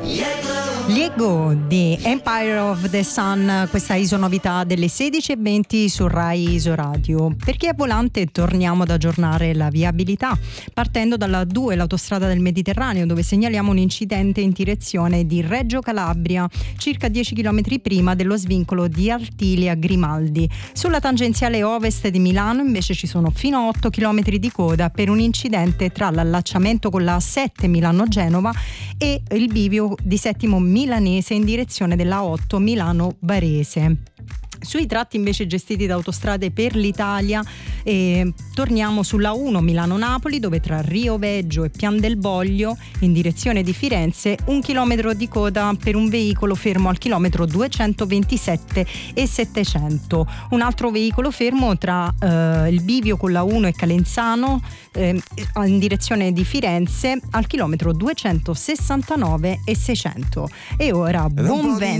Liego di Empire of the Sun, questa isonovità delle 16:20 su Rai Isoradio. Per chi è volante torniamo ad aggiornare la viabilità, partendo dalla 2, l'autostrada del Mediterraneo, dove segnaliamo un incidente in direzione di Reggio Calabria, circa 10 km prima dello svincolo di Artilia Grimaldi. Sulla tangenziale ovest di Milano invece ci sono fino a 8 km di coda per un incidente tra l'allacciamento con la A7 Milano-Genova e il bivio di Settimo Milanese in direzione della 8 Milano-Barese. Sui tratti invece gestiti da Autostrade per l'Italia torniamo sulla 1 Milano-Napoli, dove tra Rio Veggio e Pian del Boglio in direzione di Firenze 1 chilometro di coda per un veicolo fermo al chilometro 227 e 700. Un altro veicolo fermo tra il bivio con la 1 e Calenzano in direzione di Firenze al chilometro 269 e 600. E ora buon vento.